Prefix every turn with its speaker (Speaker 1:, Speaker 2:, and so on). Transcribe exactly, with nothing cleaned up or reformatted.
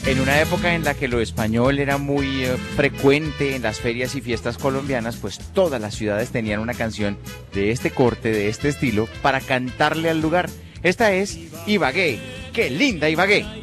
Speaker 1: En una época en la que lo español era muy eh, frecuente en las ferias y fiestas colombianas, pues todas las ciudades tenían una canción de este corte, de este estilo, para cantarle al lugar. Esta es Ibagué. ¡Qué linda Ibagué!